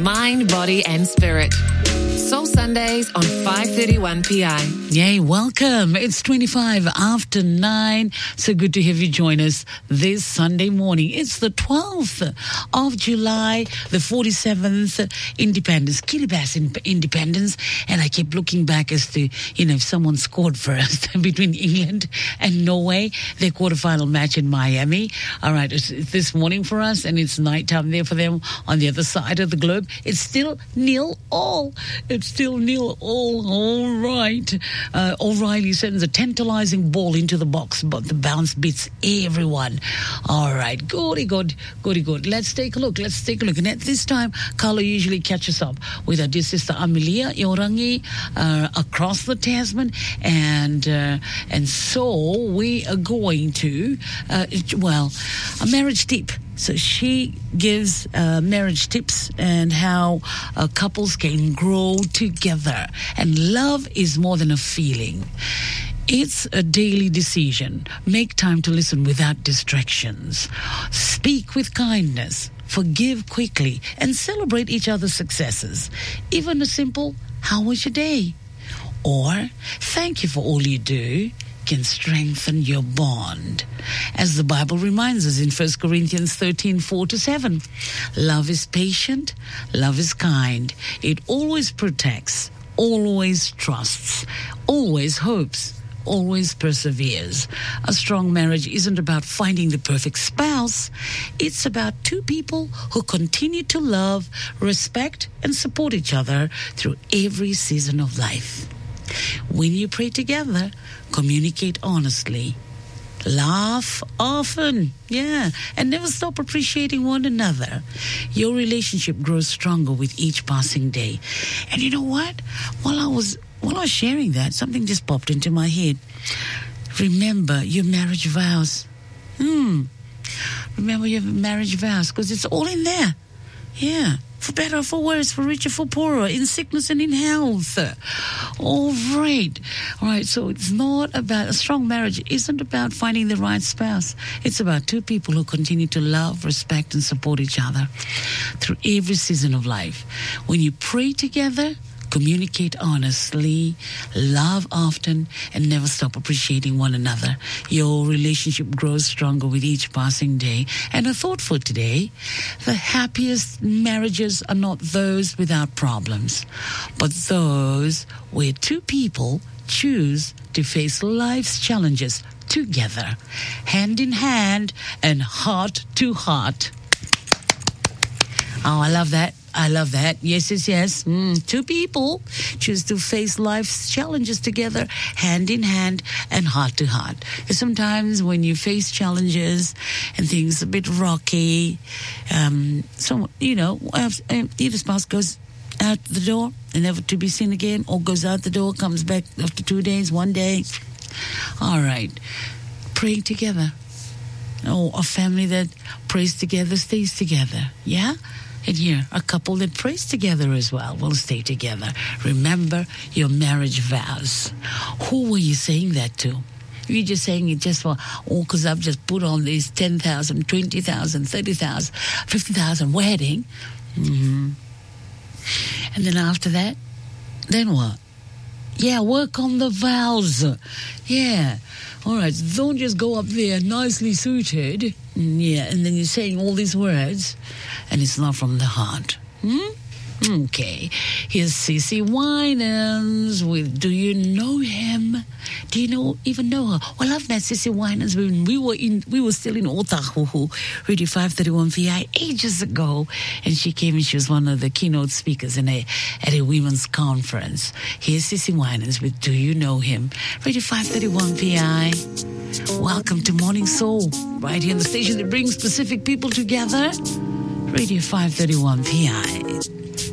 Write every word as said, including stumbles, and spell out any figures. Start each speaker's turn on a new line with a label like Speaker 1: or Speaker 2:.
Speaker 1: mind, body and spirit. Soul Sundays on five thirty-one P I.
Speaker 2: Yay, welcome. It's twenty-five after nine. So good to have you join us this Sunday morning. It's the twelfth of July, the forty-seventh Independence, Kiribati Independence. And I keep looking back as to, you know, if someone scored first between England and Norway, their quarterfinal match in Miami. All right, it's, it's this morning for us and it's nighttime there for them on the other side of the globe. It's still nil all. It's still nil all. All right. Uh, O'Reilly sends a tantalizing ball into the box, but the bounce beats everyone. All right. Goody good. Goody good. Let's take a look. Let's take a look. And at this time, Carlo usually catches up with our dear sister Amelia Iorangi uh, across the Tasman. And, uh, and so we are going to, uh, well, a marriage tip. So she gives uh, marriage tips and how uh, couples can grow together. And love is more than a feeling. It's a daily decision. Make time to listen without distractions. Speak with kindness. Forgive quickly and celebrate each other's successes. Even a simple, how was your day? Or, thank you for all you do, can strengthen your bond. As the Bible reminds us in First Corinthians thirteen, four to seven, love is patient, love is kind, it always protects, always trusts, always hopes, always perseveres. A strong marriage isn't about finding the perfect spouse. It's about two people who continue to love, respect, and support each other through every season of life. When you pray together, communicate honestly, laugh often, yeah, and never stop appreciating one another. Your relationship grows stronger with each passing day. And you know what? While I was while I was sharing that, something just popped into my head. Remember your marriage vows. Hmm. Remember your marriage vows, because it's all in there. Yeah. For better or for worse, for richer, for poorer, in sickness and in health. All right. All right, so it's not about, a strong marriage isn't about finding the right spouse. It's about two people who continue to love, respect, and support each other through every season of life. When you pray together, communicate honestly, love often, and never stop appreciating one another, your relationship grows stronger with each passing day. And a thought for today, the happiest marriages are not those without problems, but those where two people choose to face life's challenges together, hand in hand and heart to heart. Oh, I love that. I love that. Yes, yes, yes. Mm, two people choose to face life's challenges together, hand in hand and heart to heart. Because sometimes when you face challenges and things a bit rocky, um, so, you know, either spouse goes out the door and never to be seen again, or goes out the door, comes back after two days, one day. All right. Praying together. Oh, a family that prays together stays together. Yeah? And here, a couple that prays together as well will stay together. Remember your marriage vows. Who were you saying that to? You're just saying it just for, oh, because I've just put on these ten thousand, twenty thousand, thirty thousand, fifty thousand wedding. Mm-hmm. And then after that, then what? Yeah, work on the vows. Yeah. All right, don't just go up there nicely suited. Yeah, and then you're saying all these words, and it's not from the heart. Hmm? Okay. Here's Cece Winans with Do You Know Him? Do you know even know her? Well, I've met Cece Winans when we were in we were still in Otahuhu, Radio five thirty-one V I ages ago, and she came and she was one of the keynote speakers in a at a women's conference. Here's Cece Winans with Do You Know Him? Radio five thirty-one V I. Welcome to Morning Soul, right here on the station that brings Pacific people together. Radio five thirty-one V I.